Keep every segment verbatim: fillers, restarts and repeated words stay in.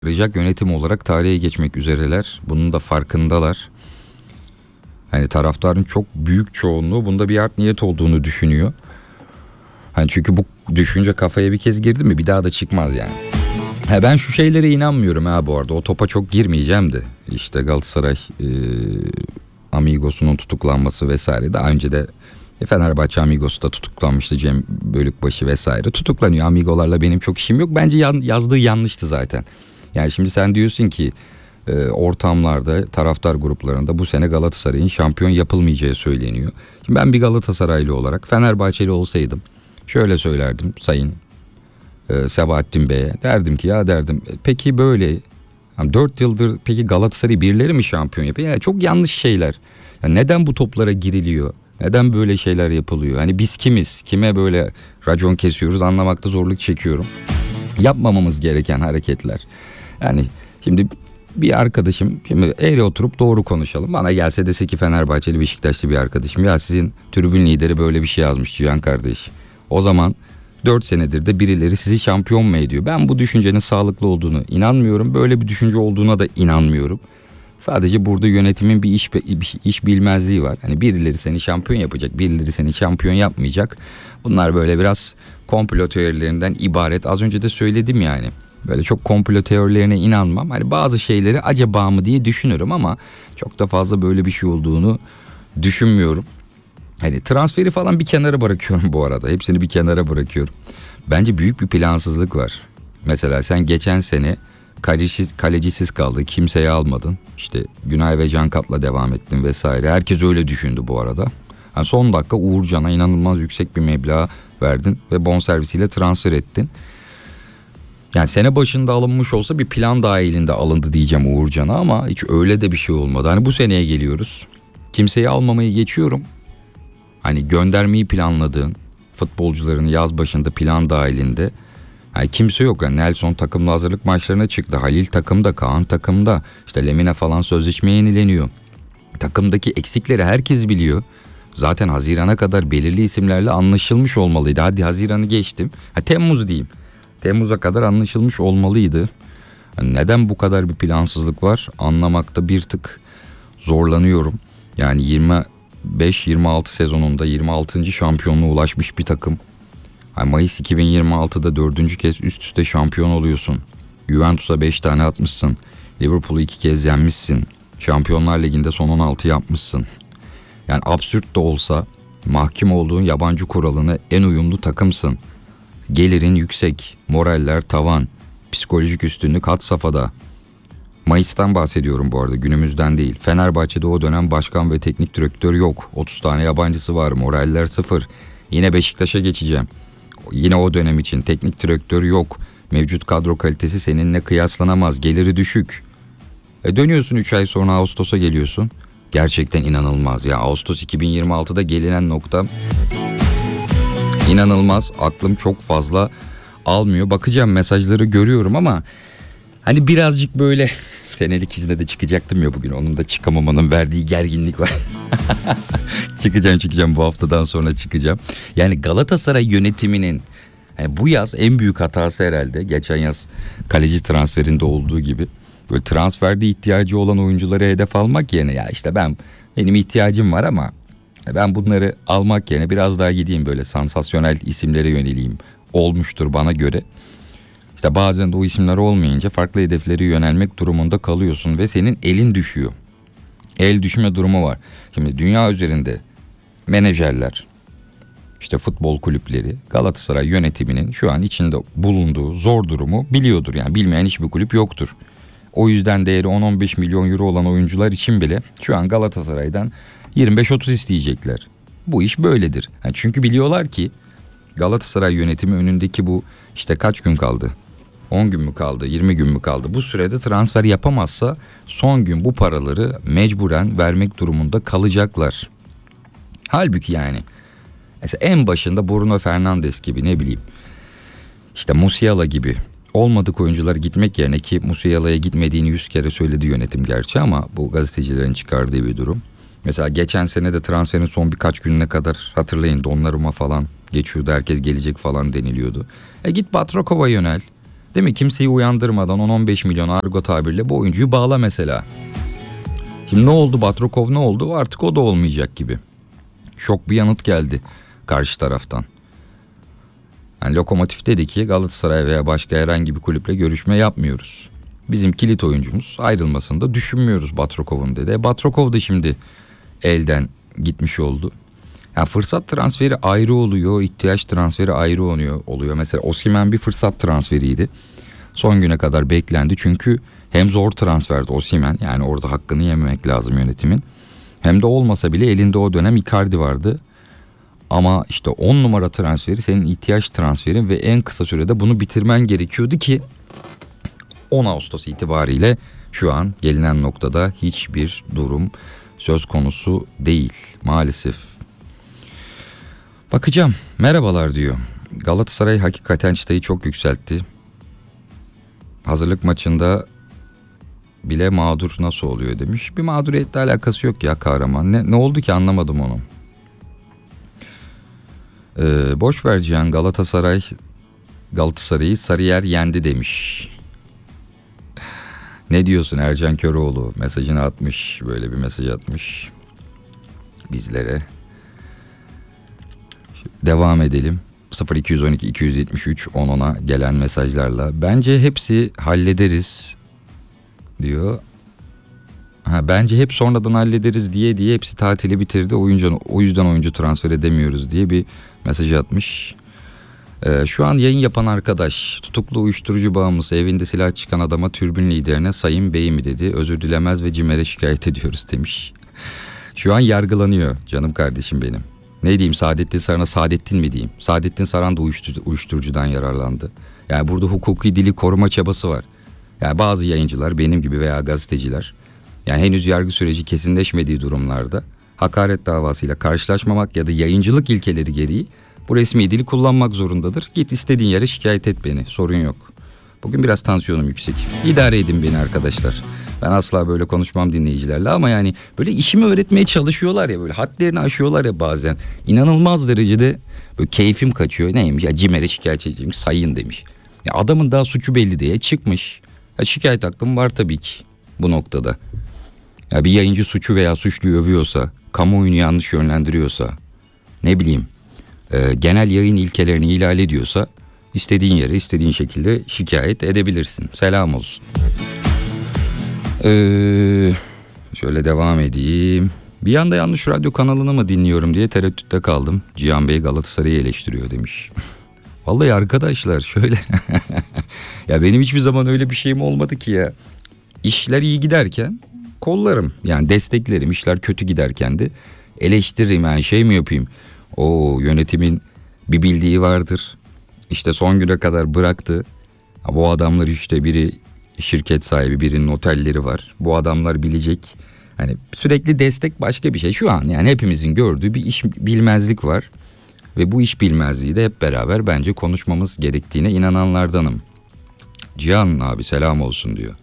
Arayacak yönetim olarak tarihe geçmek üzereler. Bunun da farkındalar. Hani taraftarın çok büyük çoğunluğu bunda bir art niyet olduğunu düşünüyor. Hani çünkü bu düşünce kafaya bir kez girdi mi bir daha da çıkmaz yani. Ha ben şu şeylere inanmıyorum ha bu arada. O topa çok girmeyeceğim de. İşte Galatasaray e, Amigos'unun tutuklanması vesaire. Daha önce de Fenerbahçe Amigos'u da tutuklanmıştı, Cem Bölükbaşı vesaire. Tutuklanıyor. Amigolarla benim çok işim yok. Bence yan, yazdığı yanlıştı zaten. Yani şimdi sen diyorsun ki e, ortamlarda, taraftar gruplarında bu sene Galatasaray'ın şampiyon yapılmayacağı söyleniyor. Şimdi ben bir Galatasaraylı olarak Fenerbahçeli olsaydım şöyle söylerdim Sayın e, Sebahattin Bey'e. Derdim ki ya derdim peki böyle yani dört yıldır peki Galatasaray birileri mi şampiyon yapıyor? Yani çok yanlış şeyler. Yani neden bu toplara giriliyor? Neden böyle şeyler yapılıyor? Hani biz kimiz? Kime böyle racon kesiyoruz anlamakta zorluk çekiyorum. Yapmamamız gereken hareketler. Yani şimdi bir arkadaşım, şimdi eğri oturup doğru konuşalım. Bana gelse dese ki Fenerbahçeli Beşiktaşlı bir arkadaşım, ya sizin tribün lideri böyle bir şey yazmış Cihan kardeş. O zaman dört senedir de birileri sizi şampiyon mu ediyor? Ben bu düşüncenin sağlıklı olduğunu inanmıyorum. Böyle bir düşünce olduğuna da inanmıyorum. Sadece burada yönetimin bir iş, bir iş bilmezliği var. Hani birileri seni şampiyon yapacak, birileri seni şampiyon yapmayacak. Bunlar böyle biraz komplo teorilerinden ibaret. Az önce de söyledim yani. Böyle çok komplo teorilerine inanmam. Hani bazı şeyleri acaba mı diye düşünürüm ama çok da fazla böyle bir şey olduğunu düşünmüyorum. Hani transferi falan bir kenara bırakıyorum bu arada. Hepsini bir kenara bırakıyorum. Bence büyük bir plansızlık var. Mesela sen geçen sene kalecisiz, kalecisiz kaldı. Kimseyi almadın. İşte Günay ve Can Kat'la devam ettin vesaire. Herkes öyle düşündü bu arada. Yani son dakika Uğurcan'a inanılmaz yüksek bir meblağ verdin ve bonservisiyle transfer ettin. Yani sene başında alınmış olsa bir plan dahilinde alındı diyeceğim Uğurcan'a ama hiç öyle de bir şey olmadı. Hani bu seneye geliyoruz. Kimseyi almamayı geçiyorum. Hani göndermeyi planladığın futbolcuların yaz başında plan dahilinde yani kimse yok. Yani Nelson takımla hazırlık maçlarına çıktı. Halil takımda, Kaan takımda. İşte Lemina falan sözleşme yenileniyor. Takımdaki eksikleri herkes biliyor. Zaten Haziran'a kadar belirli isimlerle anlaşılmış olmalıydı. Hadi Haziran'ı geçtim. Ha, Temmuz diyeyim. Temmuz'a kadar anlaşılmış olmalıydı. Yani neden bu kadar bir plansızlık var anlamakta bir tık zorlanıyorum. Yani yirmi beş yirmi altı sezonunda yirmi altıncı şampiyonluğa ulaşmış bir takım. Yani Mayıs iki bin yirmi altıda dördüncü kez üst üste şampiyon oluyorsun. Juventus'a beş tane atmışsın. Liverpool'u iki kez yenmişsin. Şampiyonlar Ligi'nde son on altı yapmışsın. Yani absürt de olsa mahkum olduğun yabancı kuralına en uyumlu takımsın. Gelirin yüksek, moraller tavan, psikolojik üstünlük had safhada. Mayıs'tan bahsediyorum bu arada, günümüzden değil. Fenerbahçe'de o dönem başkan ve teknik direktör yok. otuz tane yabancısı var, moraller sıfır. Yine Beşiktaş'a geçeceğim. Yine o dönem için teknik direktör yok. Mevcut kadro kalitesi seninle kıyaslanamaz, geliri düşük. E dönüyorsun üç ay sonra Ağustos'a geliyorsun. Gerçekten inanılmaz ya, Ağustos iki bin yirmi altıda gelinen nokta İnanılmaz, aklım çok fazla almıyor. Bakacağım, mesajları görüyorum ama hani birazcık böyle senelik izne de çıkacaktım ya bugün. Onun da çıkamamanın verdiği gerginlik var. çıkacağım çıkacağım bu haftadan sonra çıkacağım. Yani Galatasaray yönetiminin yani bu yaz en büyük hatası herhalde geçen yaz kaleci transferinde olduğu gibi. Böyle transferde ihtiyacı olan oyuncuları hedef almak yerine ya işte ben benim ihtiyacım var ama ben bunları almak yerine biraz daha gideyim böyle sansasyonel isimlere yöneleyim olmuştur bana göre. İşte bazen de o isimler olmayınca farklı hedeflere yönelmek durumunda kalıyorsun ve senin elin düşüyor. El düşme durumu var. Şimdi dünya üzerinde menajerler, işte futbol kulüpleri Galatasaray yönetiminin şu an içinde bulunduğu zor durumu biliyordur. Yani bilmeyen hiçbir kulüp yoktur. O yüzden değeri on on beş milyon euro olan oyuncular için bile şu an Galatasaray'dan yirmi beş otuz isteyecekler. Bu iş böyledir. Yani çünkü biliyorlar ki Galatasaray yönetimi önündeki bu işte kaç gün kaldı? on gün mü kaldı? yirmi gün mü kaldı? Bu sürede transfer yapamazsa son gün bu paraları mecburen vermek durumunda kalacaklar. Halbuki yani mesela en başında Bruno Fernandes gibi, ne bileyim işte Musiala gibi olmadık oyuncular gitmek yerine, ki Musiala'ya gitmediğini yüz kere söyledi yönetim gerçi ama bu gazetecilerin çıkardığı bir durum. Mesela geçen sene de transferin son birkaç gününe kadar hatırlayın Donnarumma falan geçiyordu, herkes gelecek falan deniliyordu. E git Batrakov'a yönel. Değil mi? Kimseyi uyandırmadan on on beş milyon argo tabirle bu oyuncuyu bağla mesela. Şimdi ne oldu? Batrokov ne oldu? Artık o da olmayacak gibi. Şok bir yanıt geldi karşı taraftan. Yani Lokomotiv dedi ki Galatasaray veya başka herhangi bir kulüple görüşme yapmıyoruz. Bizim kilit oyuncumuz ayrılmasını da düşünmüyoruz Batrokov'un dedi. E, Batrokov da şimdi elden gitmiş oldu. Yani fırsat transferi ayrı oluyor, ihtiyaç transferi ayrı oluyor. oluyor. Mesela Osimhen bir fırsat transferiydi. Son güne kadar beklendi çünkü hem zor transferdi Osimhen, yani orada hakkını yememek lazım yönetimin. Hem de olmasa bile elinde o dönem Icardi vardı. Ama işte on numara transferi senin ihtiyaç transferin ve en kısa sürede bunu bitirmen gerekiyordu ki on Ağustos itibariyle şu an gelinen noktada hiçbir durum söz konusu değil maalesef. Bakacağım. Merhabalar diyor. Galatasaray hakikaten çıtayı çok yükseltti. Hazırlık maçında bile mağdur nasıl oluyor demiş. Bir mağduriyetle alakası yok ya kahraman. Ne, ne oldu ki anlamadım onu. Ee, boş ver Cihan, Galatasaray Galatasaray'ı Sarıyer yendi demiş. Ne diyorsun Ercan Köroğlu? Mesajını atmış. Böyle bir mesaj atmış bizlere. Devam edelim. sıfır iki on iki iki yetmiş üç on ona gelen mesajlarla. Bence hepsi hallederiz diyor. Ha, bence hep sonradan hallederiz diye diye hepsi tatili bitirdi. Oyuncu, o yüzden oyuncu transfer edemiyoruz diye bir mesaj atmış. Ee, şu an yayın yapan arkadaş tutuklu uyuşturucu bağımlısı evinde silah çıkan adama türbün liderine sayın bey mi dedi. Özür dilemez ve CİMER'e şikayet ediyoruz demiş. Şu an yargılanıyor canım kardeşim benim. Ne diyeyim, Saadettin Saran'a Saadettin mi diyeyim? Saadettin Saran da uyuşturucu, uyuşturucudan yararlandı. Yani burada hukuki dili koruma çabası var. Yani bazı yayıncılar benim gibi veya gazeteciler, yani henüz yargı süreci kesinleşmediği durumlarda hakaret davasıyla karşılaşmamak ya da yayıncılık ilkeleri gereği bu resmi dili kullanmak zorundadır. Git istediğin yere şikayet et beni, sorun yok. Bugün biraz tansiyonum yüksek. İdare edin beni arkadaşlar. Ben asla böyle konuşmam dinleyicilerle ama yani böyle işimi öğretmeye çalışıyorlar ya, böyle hadlerini aşıyorlar ya bazen. İnanılmaz derecede böyle keyfim kaçıyor. Neymiş ya, CİMER'e şikayet edeceğim sayın demiş. Ya adamın daha suçu belli diye çıkmış. Ya şikayet hakkım var tabii ki bu noktada. Ya bir yayıncı suçu veya suçluyu övüyorsa, kamuoyunu yanlış yönlendiriyorsa, ne bileyim e, genel yayın ilkelerini ihlal ediyorsa istediğin yere istediğin şekilde şikayet edebilirsin. Selam olsun. Ee, şöyle devam edeyim. Bir yanda yanlış radyo kanalını mı dinliyorum diye tereddütte kaldım. Cihan Bey Galatasaray'ı eleştiriyor demiş. Vallahi arkadaşlar şöyle. Ya benim hiçbir zaman öyle bir şeyim olmadı ki ya. İşler iyi giderken kollarım, yani desteklerim. İşler kötü giderken de eleştiririm, yani şey mi yapayım? O yönetimin bir bildiği vardır. İşte son güne kadar bıraktı. Bu adamlar işte biri şirket sahibi, birinin otelleri var. Bu adamlar bilecek. Hani sürekli destek başka bir şey. Şu an yani hepimizin gördüğü bir iş bilmezlik var. Ve bu iş bilmezliği de hep beraber bence konuşmamız gerektiğine inananlardanım. Cihan abi selam olsun diyor.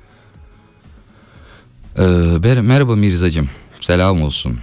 Ee, merhaba Mirzacığım, selam olsun.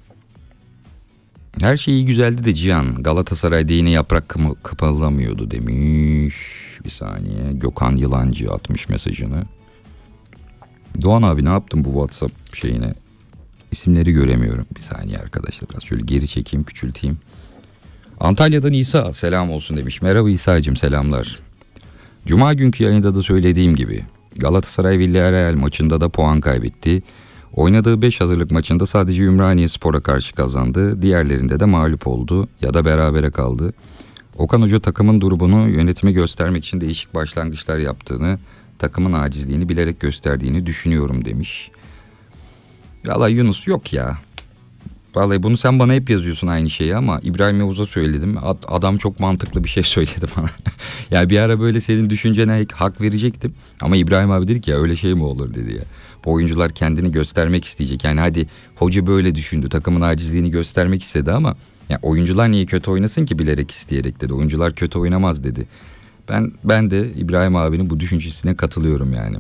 Her şey iyi güzeldi de Cihan, Galatasaray'da yine yaprak kıpırlamıyordu demiş. Bir saniye, Gökhan Yılancı atmış mesajını. Doğan abi ne yaptın bu WhatsApp şeyine? İsimleri göremiyorum. Bir saniye arkadaşlar, biraz şöyle geri çekeyim, küçülteyim. Antalya'dan İsa selam olsun demiş. Merhaba İsa'cığım, selamlar. Cuma günkü yayında da söylediğim gibi Galatasaray Villarreal maçında da puan kaybetti. Oynadığı beş hazırlık maçında sadece Ümraniyespor'a karşı kazandı. Diğerlerinde de mağlup oldu ya da berabere kaldı. Okan Hoca takımın durumunu yönetime göstermek için değişik başlangıçlar yaptığını, takımın acizliğini bilerek gösterdiğini düşünüyorum demiş. Vallahi Yunus yok ya. Vallahi bunu sen bana hep yazıyorsun aynı şeyi ama İbrahim Yavuz'a söyledim. Adam çok mantıklı bir şey söyledi bana. Yani bir ara böyle senin düşüncene hak verecektim. Ama İbrahim abi dedi ki ya öyle şey mi olur dedi ya. Bu oyuncular kendini göstermek isteyecek. Yani hadi hoca böyle düşündü, takımın acizliğini göstermek istedi ama ya oyuncular niye kötü oynasın ki bilerek isteyerek dedi. Oyuncular kötü oynamaz dedi. Ben ben de İbrahim abinin bu düşüncesine katılıyorum yani.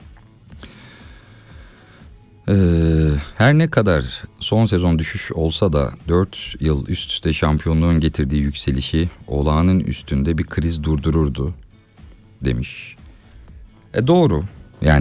Ee, her ne kadar son sezon düşüş olsa da dört yıl üst üste şampiyonluğun getirdiği yükselişi olağanın üstünde bir kriz durdururdu. demiş. E doğru.